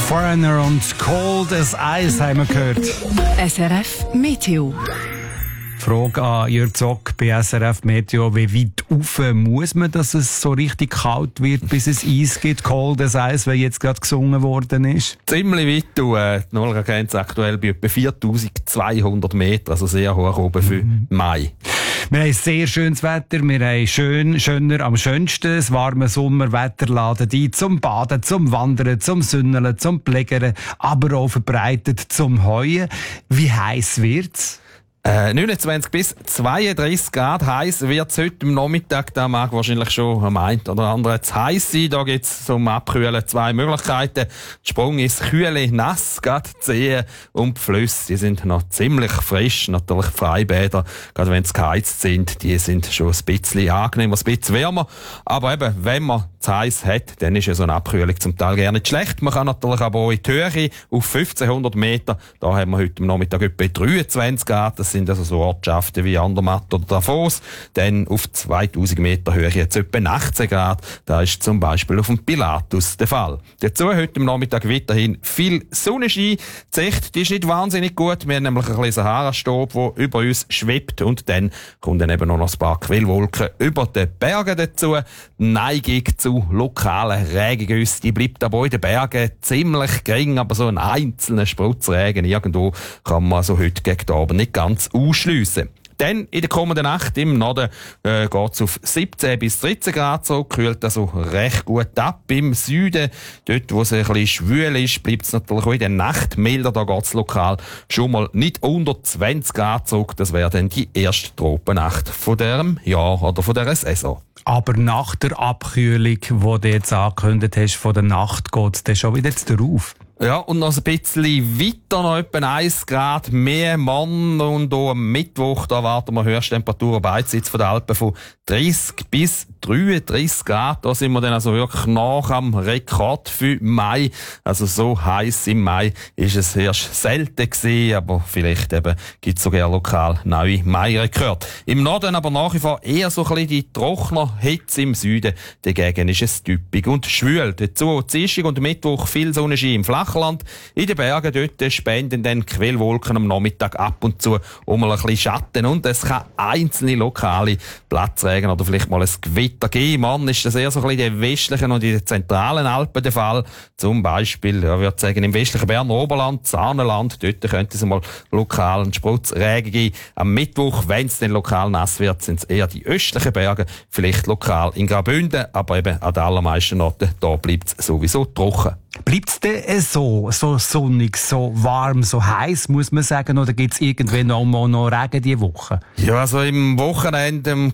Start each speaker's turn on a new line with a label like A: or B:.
A: Foreigner und Cold as Ice haben wir gehört.
B: SRF Meteo.
A: Frage an Jörg Zock bei SRF Meteo. Wie weit rauf muss man, dass es so richtig kalt wird, bis es Eis gibt? Cold as Ice, wie jetzt gerade gesungen worden ist?
C: Ziemlich weit. Die Nullgrenze aktuell bei etwa 4200 Meter, also sehr hoch oben für Mai.
A: Wir haben sehr schönes Wetter, wir haben schöner am schönsten. Das warme Sommerwetter laden ein zum Baden, zum Wandern, zum Sünneln, zum Pflegern, aber auch verbreitet zum Heuen. Wie heiß wird's?
C: 29 bis 32 Grad heiß wird es heute am Nachmittag. Da mag wahrscheinlich schon am einen oder anderen zu heiß sein. Da gibt es zum Abkühlen zwei Möglichkeiten. Der Sprung ins kühle Nass, gerade die Seen und die Flüsse, die sind noch ziemlich frisch. Natürlich die Freibäder, gerade wenn sie geheizt sind, die sind schon ein bisschen angenehmer, ein bisschen wärmer. Aber eben, wenn man zu heiß hat, dann ist ja so eine Abkühlung zum Teil gar nicht schlecht. Man kann natürlich aber auch in die Höhe auf 1500 Meter. Da haben wir heute am Nachmittag etwa 23 Grad. Das sind also so Ortschaften wie Andermatt oder Davos. Dann auf 2000 Meter Höhe jetzt etwa 18 Grad. Da ist zum Beispiel auf dem Pilatus der Fall. Dazu heute am Nachmittag weiterhin viel Sonnenschein. Die Sicht, die ist nicht wahnsinnig gut. Wir haben nämlich ein bisschen Sahara-Staub, der über uns schwebt. Und dann kommen dann eben noch ein paar Quellwolken über den Bergen dazu. Die Neigung zu lokalen Regengüssen, die bleibt aber in den Bergen ziemlich gering. Aber so einen einzelnen Spritzregen irgendwo kann man also heute gegen den Abend nicht ganz ausschliessen. Dann in der kommenden Nacht im Norden geht's auf 17 bis 13 Grad zurück, kühlt also recht gut ab. Im Süden, dort wo es ein bisschen schwül ist, bleibt es natürlich auch in der Nacht milder. Da geht's lokal schon mal nicht unter 20 Grad zurück. Das wäre dann die erste Tropennacht von diesem Jahr oder von dieser Saison.
A: Aber nach der Abkühlung, die du jetzt angekündigt hast, von der Nacht geht's dann schon wieder rauf.
C: Ja, und noch ein bisschen weiter, noch etwa 1 Grad mehr Mann. Und auch am Mittwoch, da erwarten wir Höchsttemperaturen beidseits von der Alpen von 30 bis 33 Grad. Da sind wir dann also wirklich nach am Rekord für Mai. Also so heiß im Mai ist es erst selten gewesen, aber vielleicht eben gibt's sogar lokal neue Mai-Rekorde. Im Norden aber nach wie vor eher so ein bisschen die trockener Hitze, im Süden dagegen ist es typisch und schwül. Dazu Dienstag und Mittwoch viel Sonnenschein im Flachland. In den Bergen dort spenden dann Quellwolken am Nachmittag ab und zu um mal ein bisschen Schatten und es kann einzelne lokale Platzregen oder vielleicht mal ein Gewitter geben. Mann, ist das eher so ein bisschen in den westlichen und in den zentralen Alpen der Fall. Zum Beispiel, ja, ich würde sagen, im westlichen Berner Oberland, Saanenland, dort könnte es mal lokal einen Spritzregen geben. Am Mittwoch, wenn es dann lokal nass wird, sind es eher die östlichen Berge, vielleicht lokal in Graubünden, aber eben an den allermeisten Orten, da bleibt es sowieso trocken.
A: Bleibt es denn so sonnig, so warm, so heiß, muss man sagen, oder gibt es irgendwann noch Regen diese Woche?
C: Ja, also im Wochenende, am